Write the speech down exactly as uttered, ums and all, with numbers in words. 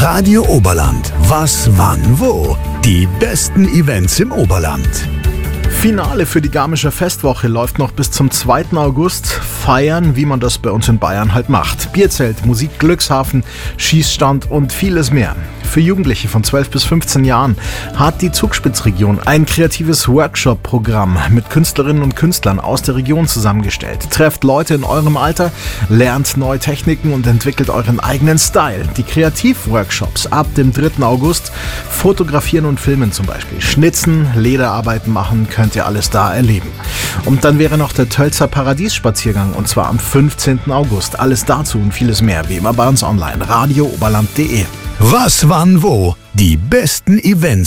Radio Oberland. Was, wann, wo? Die besten Events im Oberland. Finale für die Garmischer Festwoche läuft noch bis zum zweiten August. Feiern, wie man das bei uns in Bayern halt macht. Bierzelt, Musik, Glückshafen, Schießstand und vieles mehr. Für Jugendliche von zwölf bis fünfzehn Jahren hat die Zugspitzregion ein kreatives Workshop-Programm mit Künstlerinnen und Künstlern aus der Region zusammengestellt. Trefft Leute in eurem Alter, lernt neue Techniken und entwickelt euren eigenen Style. Die Kreativworkshops ab dem dritten August. Fotografieren und filmen zum Beispiel. Schnitzen, Lederarbeiten machen, könnt ihr alles da erleben. Und dann wäre noch der Tölzer Paradiesspaziergang und zwar am fünfzehnten August. Alles dazu und vieles mehr wie immer bei uns online. radio oberland punkt de. Was, wann, wo? Die besten Events